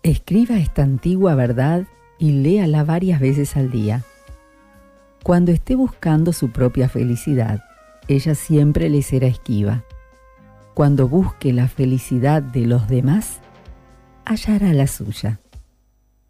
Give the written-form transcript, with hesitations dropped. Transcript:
Escriba esta antigua verdad y léala varias veces al día. Cuando esté buscando su propia felicidad, ella siempre le será esquiva. Cuando busque la felicidad de los demás, hallará la suya.